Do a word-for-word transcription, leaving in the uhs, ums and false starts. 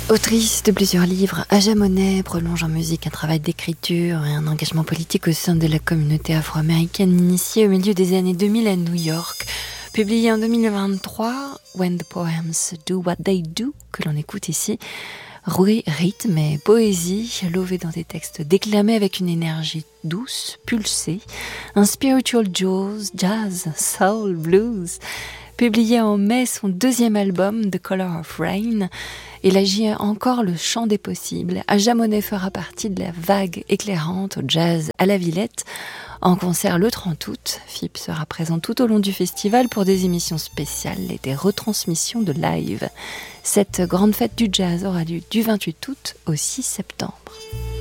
Autrice de plusieurs livres, Aja Monet prolonge en musique un travail d'écriture et un engagement politique au sein de la communauté afro-américaine initiée au milieu des années deux mille à New York. Publié en deux mille vingt-trois, When the Poems Do What They Do, que l'on écoute ici, roué rythme et poésie, lové dans des textes déclamés avec une énergie douce, pulsée, un spiritual jazz, jazz, soul, blues. Publié en mai son deuxième album, The Color of Rain, élargit encore le champ des possibles. Aja Monet fera partie de la vague éclairante au jazz à la Villette. En concert le trente août, F I P sera présent tout au long du festival pour des émissions spéciales et des retransmissions de live. Cette grande fête du jazz aura lieu du vingt-huit août au six septembre.